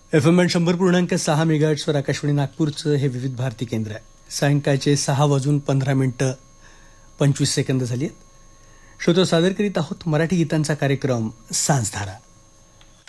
FM 100.6 मेगाहर्ट्झवर Akashvani नागपूरचं हे विविध भारती केंद्र आहे. सायंकाळचे 6:15:25 झाली आहेत. श्रोतो सादर करीत आहोत मराठी गीतांचा कार्यक्रम सांजधारा.